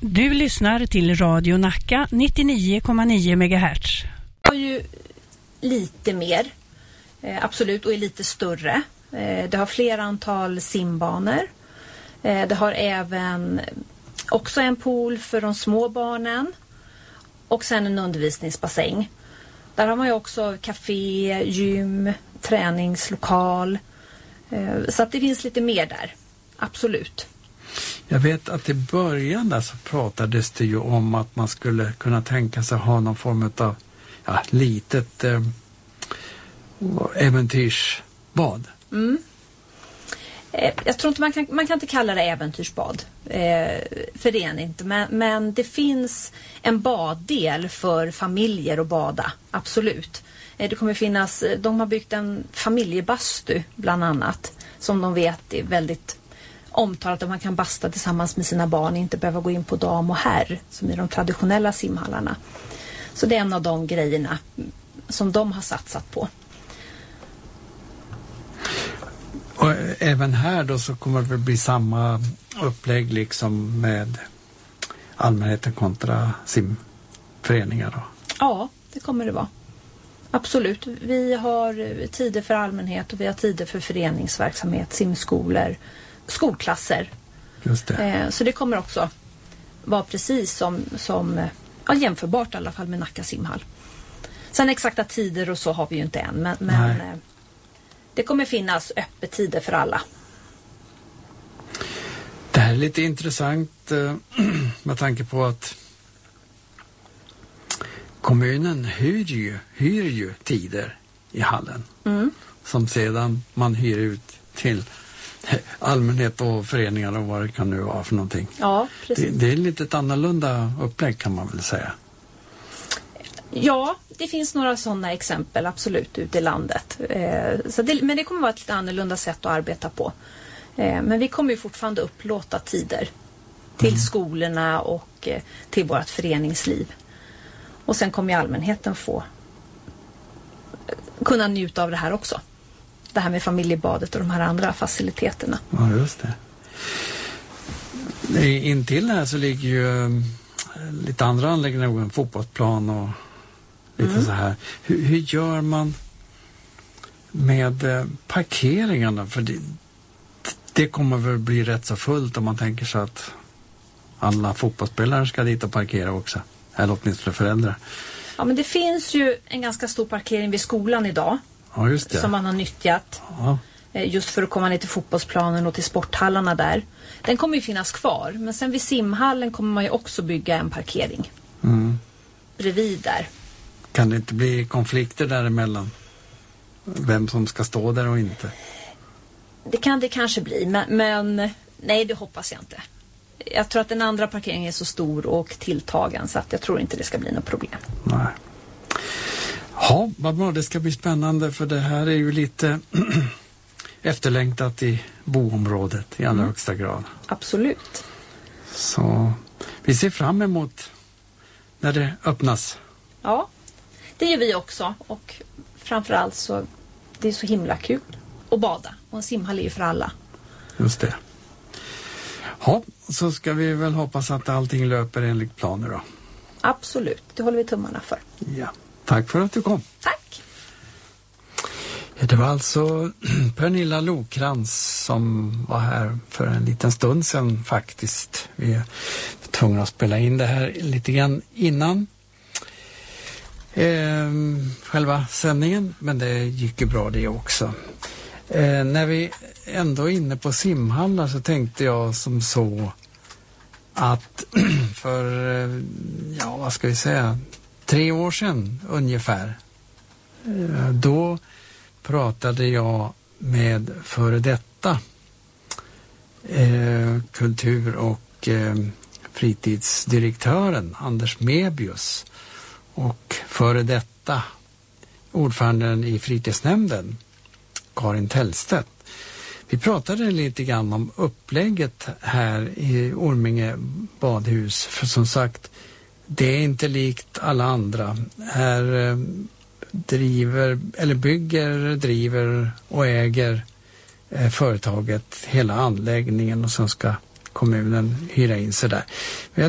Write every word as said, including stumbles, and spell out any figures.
Du lyssnar till Radio Nacka nittionio komma nio megahertz. Det har ju lite mer, eh, absolut, och är lite större. Eh, det har fler antal simbanor. Eh, det har även också en pool för de små barnen. Och sen en undervisningsbassäng. Där har man ju också café, gym, träningslokal. Eh, så att det finns lite mer där, absolut. Jag vet att i början där så pratades det ju om att man skulle kunna tänka sig ha någon form av ja, litet eh, äventyrsbad. Mm. Eh, jag tror inte man kan, man kan inte kalla det äventyrsbad. Eh, för det är det inte. Men, men det finns en baddel för familjer att bada. Absolut. Eh, det kommer finnas, de har byggt en familjebastu bland annat. Som de vet är väldigt omtalat att man kan basta tillsammans med sina barn, inte behöva gå in på dam och herr som i de traditionella simhallarna. Så det är en av de grejerna som de har satsat på. Och även här då så kommer det bli samma upplägg liksom med allmänheten kontra simföreningar då? Ja, det kommer det vara. Absolut. Vi har tider för allmänhet och vi har tider för föreningsverksamhet, simskolor, skolklasser. Just det. Så det kommer också vara precis som, som ja, jämförbart i alla fall med Nacka simhall. Sen exakta tider och så har vi ju inte än, men, men det kommer finnas öppettider för alla. Det här är lite intressant med tanke på att kommunen hyr ju, hyr ju tider i hallen mm. som sedan man hyr ut till allmänhet och föreningar och vad det kan nu vara för någonting. Ja, precis. Det, det är lite ett annorlunda upplägg kan man väl säga. Ja, det finns några sådana exempel absolut ute i landet. Eh, så det, men det kommer vara ett lite annorlunda sätt att arbeta på. Eh, men vi kommer ju fortfarande upplåta tider till mm. skolorna och eh, till vårt föreningsliv. Och sen kommer ju allmänheten få kunna njuta av det här också. Det här med familjebadet och de här andra faciliteterna. Ja, just det. Intill här så ligger ju lite andra anläggningar, en fotbollsplan och lite mm. så här. Hur, hur gör man med parkeringarna? För det, det kommer väl bli rätt så fullt om man tänker sig att alla fotbollsspelare ska dit och parkera också. Eller åtminstone föräldrar. Ja, men det finns ju en ganska stor parkering vid skolan idag. Ja, just det. Som man har nyttjat. Ja. Just för att komma ner till fotbollsplanen och till sporthallarna där. Den kommer ju finnas kvar. Men sen vid simhallen kommer man ju också bygga en parkering. Mm. Bredvid där. Kan det inte bli konflikter däremellan? Vem som ska stå där och inte? Det kan det kanske bli. Men, men nej, det hoppas jag inte. Jag tror att den andra parkeringen är så stor och tilltagen så att jag tror inte det ska bli något problem. Nej. Ja, vad bra. Det ska bli spännande för det här är ju lite efterlängtat i boområdet i allra mm. högsta grad. Absolut. Så vi ser fram emot när det öppnas. Ja, det gör vi också. Och framförallt så det är så himla kul att bada. Och en simhall är ju för alla. Just det. Ja, så ska vi väl hoppas att allting löper enligt planer då. Absolut, det håller vi tummarna för. Ja, tack för att du kom. Tack. Det var alltså Pernilla Lokrans som var här för en liten stund sedan faktiskt. Vi är tvungna att spela in det här lite grann innan eh, själva sändningen, men det gick ju bra det också. Eh, när vi ändå är inne på simhallar så tänkte jag som så att för, ja vad ska vi säga, tre år sedan ungefär, eh, då pratade jag med före detta eh, kultur- och eh, fritidsdirektören Anders Mebius och före detta ordföranden i fritidsnämnden Karin Tellstedt. Vi pratade lite grann om upplägget här i Orminge badhus. För som sagt, det är inte likt alla andra. Här eh, driver, eller bygger, driver och äger eh, företaget hela anläggningen och sen ska kommunen hyra in sig där. Men jag